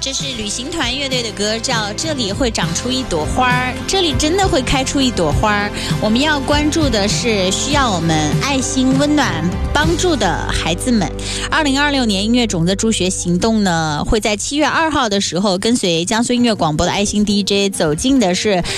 这是旅行团乐队的歌，叫《这里会长出一朵花儿》，这里真的会开出一朵花儿。我们要关注的是需要我们爱心、温暖、帮助的孩子们。2026年音乐种子助学行动呢，会在7月2号的时候，跟随江苏音乐广播的爱心 DJ 走进的是